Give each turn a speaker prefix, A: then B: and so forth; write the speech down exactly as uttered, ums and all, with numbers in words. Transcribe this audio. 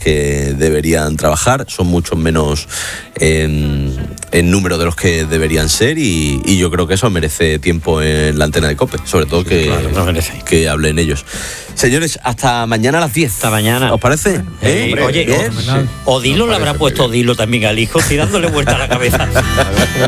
A: que deberían trabajar, son muchos menos en, en número de los que deberían ser y, y yo creo que eso merece tiempo en la antena de COPE, sobre todo que,
B: claro, no merece.
A: que hablen ellos. Señores, hasta mañana a las diez.
B: Hasta mañana.
A: ¿Os parece?
B: Eh,
A: ¿Eh?
B: Oye,
A: ¿Bien?
B: Odilo le habrá puesto Odilo también al hijo, estoy dándole vuelta a la cabeza.